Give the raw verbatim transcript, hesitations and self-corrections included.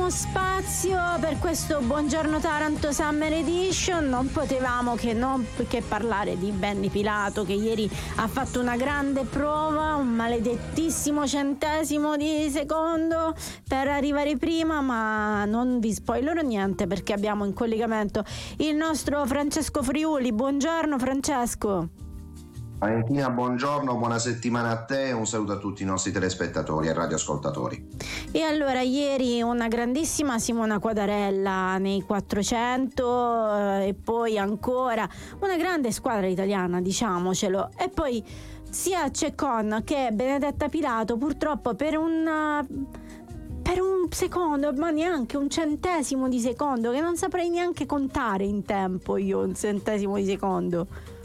uno spazio per questo Buongiorno Taranto Summer Edition. Non potevamo che, non, che parlare di Benny Pilato, che ieri ha fatto una grande prova, un maledettissimo centesimo di secondo per arrivare prima, ma non vi spoilerò niente perché abbiamo in collegamento il nostro Francesco Friuli. Buongiorno Francesco. Valentina, buongiorno, buona settimana a te e un saluto a tutti i nostri telespettatori e radioascoltatori. E allora, ieri una grandissima Simona Quadarella nei quattrocento eh, e poi ancora una grande squadra italiana, diciamocelo, e poi sia Ceccon che Benedetta Pilato purtroppo per un per un secondo, ma neanche un centesimo di secondo, che non saprei neanche contare in tempo io un centesimo di secondo.